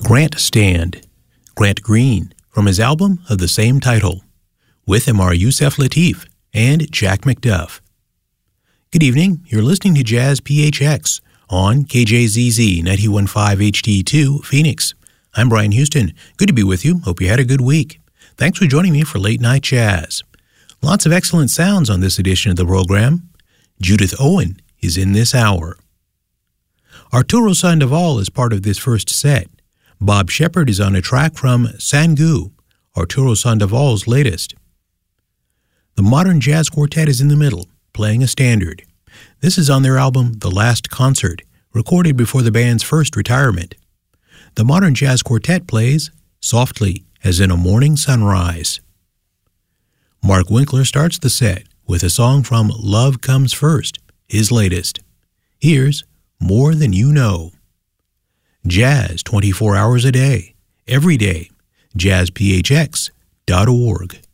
Grant Stand, Grant Green, from his album of the same title. With him are Yusef Lateef and Jack McDuff. Good evening, you're listening to Jazz PHX on KJZZ 91.5 HD2 Phoenix. I'm Brian Houston. Good to be with you. Hope you had a good week. Thanks for joining me for Late Night Jazz. Lots of excellent sounds on this edition of the program. Judith Owen is in this hour. Arturo Sandoval is part of this first set. Bob Shepard is on a track from Sangu, Arturo Sandoval's latest. The Modern Jazz Quartet is in the middle, playing a standard. This is on their album The Last Concert, recorded before the band's first retirement. The Modern Jazz Quartet plays Softly as in a Morning Sunrise. Mark Winkler starts the set with a song from Love Comes First, his latest. Here's More Than You Know. Jazz 24 hours a day, every day. JazzPHX.org.